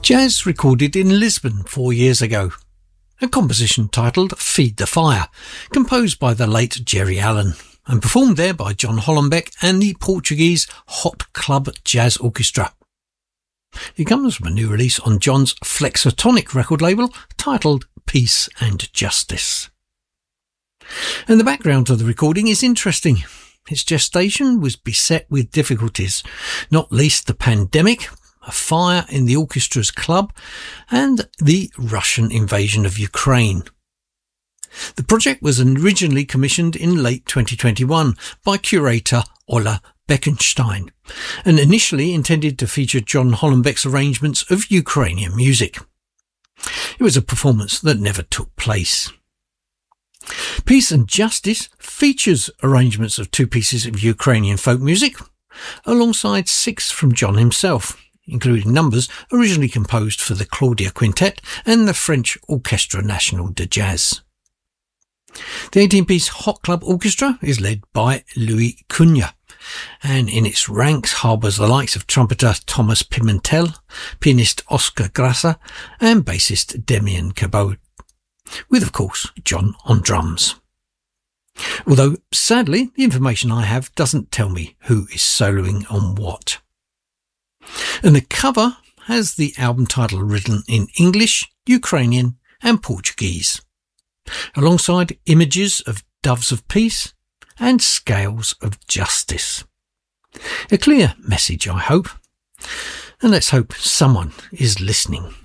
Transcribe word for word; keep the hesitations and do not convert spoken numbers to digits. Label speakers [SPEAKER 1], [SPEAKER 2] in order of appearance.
[SPEAKER 1] Jazz recorded in Lisbon four years ago. A composition titled Feed the Fire, composed by the late Jerry Allen, and performed there by John Hollenbeck and the Portuguese Hot Club Jazz Orchestra. It comes from a new release on John's Flexotonic record label titled Peace and Justice. And the background to the recording is interesting. Its gestation was beset with difficulties, not least the pandemic, a fire in the orchestra's club, and the Russian invasion of Ukraine. The project was originally commissioned in late twenty twenty-one by curator Ola Beckenstein, and initially intended to feature John Hollenbeck's arrangements of Ukrainian music. It was a performance that never took place. Peace and Justice features arrangements of two pieces of Ukrainian folk music, alongside six from John himself, including numbers originally composed for the Claudia Quintet and the French Orchestre National de Jazz. The eighteen-piece Hot Club Orchestra is led by Louis Cunha, and in its ranks harbours the likes of trumpeter Thomas Pimentel, pianist Oscar Grassa, and bassist Demian Cabot, with, of course, John on drums. Although, sadly, the information I have doesn't tell me who is soloing on what. And the cover has the album title written in English, Ukrainian and Portuguese, alongside images of doves of peace and scales of justice. A clear message, I hope. And let's hope someone is listening.